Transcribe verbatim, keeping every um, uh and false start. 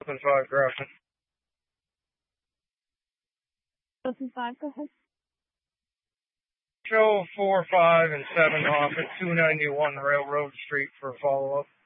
Open five Grafton. Open five, go ahead. Show four, five, and seven off at two ninety-one Railroad Street for follow-up.